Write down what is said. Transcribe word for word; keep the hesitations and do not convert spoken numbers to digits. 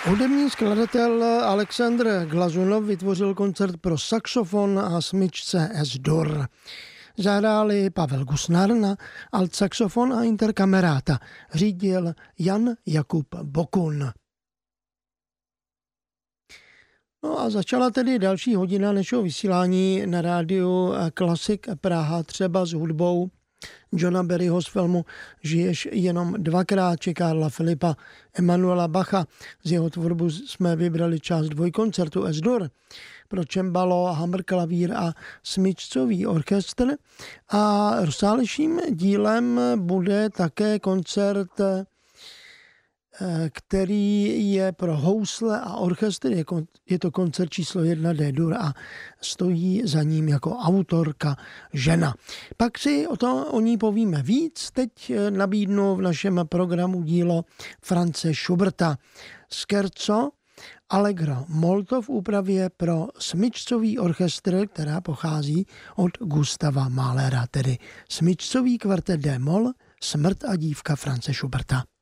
Hudební skladatel Alexandr Glazunov vytvořil koncert pro saxofon a smyčce S-dur. Zahráli Pavel Gusnar na altsaxofon a interkameráta. Řídil Jan Jakub Bokun. No a začala tedy další hodina našeho vysílání na rádiu Klasik Praha, třeba s hudbou Johna Barryho z filmu Žiješ jenom dvakrát či Karla Filipa Emanuela Bacha. Z jeho tvorbu jsme vybrali část dvojkoncertu S-dur pro čembalo, hamr, klavír a smyčcový orchestr. A rozsálejším dílem bude také koncert, který je pro housle a orchestr. Je to koncert číslo jedna D-dur a stojí za ním jako autorka žena. Pak si o, to, o ní povíme víc. Teď nabídnu v našem programu dílo Franze Schuberta Scherzo Allegro molto v úpravě pro smyčcový orchestr, která pochází od Gustava Mahlera, tedy smyčcový kvartet D-moll Smrt a dívka Franze Schuberta.